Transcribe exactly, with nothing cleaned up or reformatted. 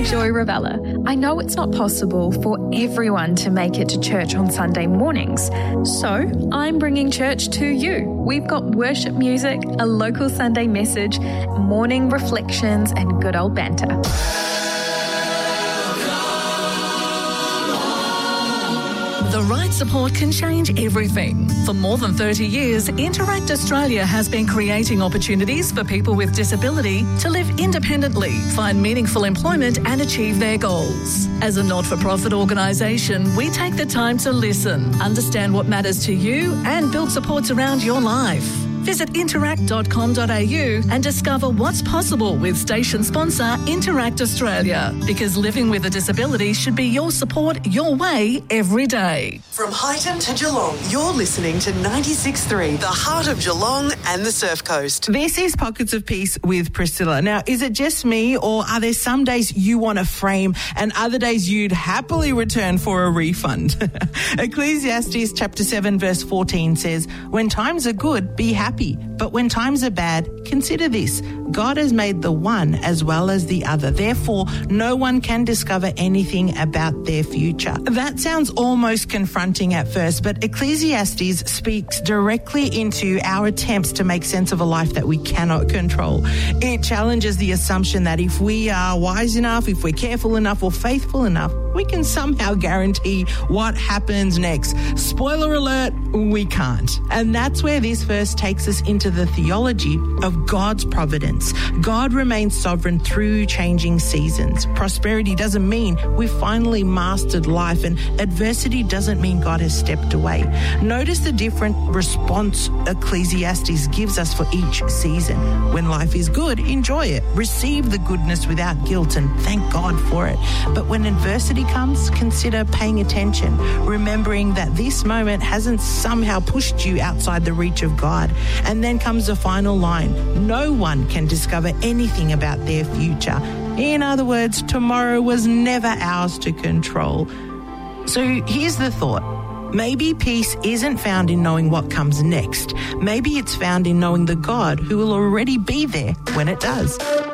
Joy Ravella. I know it's not possible for everyone to make it to church on Sunday mornings, so I'm bringing church to you. We've got worship music, a local Sunday message, morning reflections, and good old banter. The right support can change everything. For more than thirty years, Interact Australia has been creating opportunities for people with disability to live independently, find meaningful employment and achieve their goals. As a not-for-profit organisation, we take the time to listen, understand what matters to you and build supports around your life. Visit interact dot com dot a u and discover what's possible with station sponsor Interact Australia. Because living with a disability should be your support your way every day. From Highton to Geelong, you're listening to ninety-six point three, the heart of Geelong and the Surf Coast. This is Pockets of Peace with Priscilla. Now, is it just me, or are there some days you want a frame and other days you'd happily return for a refund? Ecclesiastes chapter seven verse fourteen says, "When times are good, be happy. But when times are bad, consider this. God has made the one as well as the other. Therefore, no one can discover anything about their future." That sounds almost confronting at first, but Ecclesiastes speaks directly into our attempts to make sense of a life that we cannot control. It challenges the assumption that if we are wise enough, if we're careful enough or faithful enough, we can somehow guarantee what happens next. Spoiler alert, we can't. And that's where this verse takes us into the theology of God's providence. God remains sovereign through changing seasons. Prosperity doesn't mean we've finally mastered life, and adversity doesn't mean God has stepped away. Notice the different response Ecclesiastes gives us for each season. When life is good, enjoy it. Receive the goodness without guilt and thank God for it. But when adversity comes, consider paying attention, remembering that this moment hasn't somehow pushed you outside the reach of God. And then comes the final line: no one can discover anything about their future. In other words, tomorrow was never ours to control. So here's the thought. Maybe peace isn't found in knowing what comes next. Maybe it's found in knowing the God who will already be there when it does.